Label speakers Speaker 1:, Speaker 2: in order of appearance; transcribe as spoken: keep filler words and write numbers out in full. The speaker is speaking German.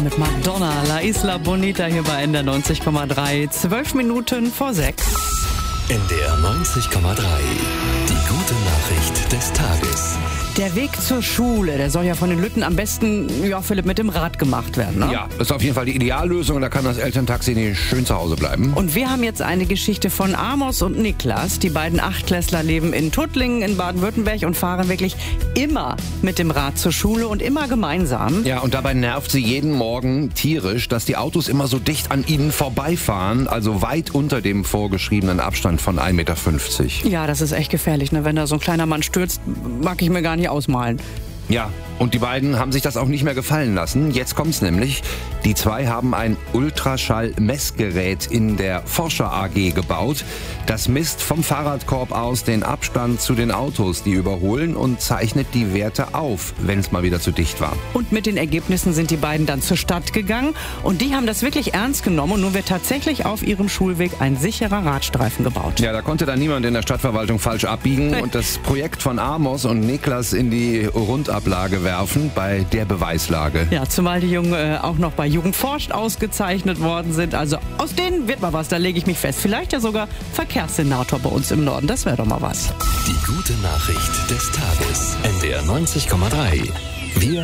Speaker 1: mit Madonna, La Isla Bonita hier bei N D R neunzig Komma drei. Zwölf Minuten vor sechs.
Speaker 2: N D R neunzig Komma drei. Die gute Nachricht des Tages.
Speaker 1: Der Weg zur Schule, der soll ja von den Lütten am besten, ja, Philipp, mit dem Rad gemacht werden, ne?
Speaker 3: Ja, das ist auf jeden Fall die Ideallösung. Da kann das Elterntaxi nicht schön zu Hause bleiben.
Speaker 1: Und wir haben jetzt eine Geschichte von Amos und Niklas. Die beiden Achtklässler leben in Tuttlingen in Baden-Württemberg und fahren wirklich immer mit dem Rad zur Schule und immer gemeinsam.
Speaker 3: Ja, und dabei nervt sie jeden Morgen tierisch, dass die Autos immer so dicht an ihnen vorbeifahren, also weit unter dem vorgeschriebenen Abstand von ein Meter fünfzig.
Speaker 1: Ja, das ist echt gefährlich, ne? Wenn da so ein kleiner Mann stürzt, mag ich mir gar nicht ausmalen.
Speaker 3: Ja, und die beiden haben sich das auch nicht mehr gefallen lassen. Jetzt kommt's nämlich. Die zwei haben ein Ultraschall-Messgerät in der Forscher A G gebaut. Das misst vom Fahrradkorb aus den Abstand zu den Autos, die überholen, und zeichnet die Werte auf, wenn es mal wieder zu dicht war.
Speaker 1: Und mit den Ergebnissen sind die beiden dann zur Stadt gegangen und die haben das wirklich ernst genommen und nun wird tatsächlich auf ihrem Schulweg ein sicherer Radstreifen gebaut.
Speaker 3: Ja, da konnte dann niemand in der Stadtverwaltung falsch abbiegen
Speaker 1: Nee.
Speaker 3: und das Projekt von Amos und Niklas in die Rundablage werfen bei der Beweislage.
Speaker 1: Ja, zumal die Jungen äh, auch noch bei Jugend forscht ausgezeichnet worden sind. Also aus denen wird mal was, da lege ich mich fest. Vielleicht ja sogar Verkehrssenator bei uns im Norden. Das wäre doch mal was.
Speaker 2: Die gute Nachricht des Tages. N D R neunzig Komma drei. Wir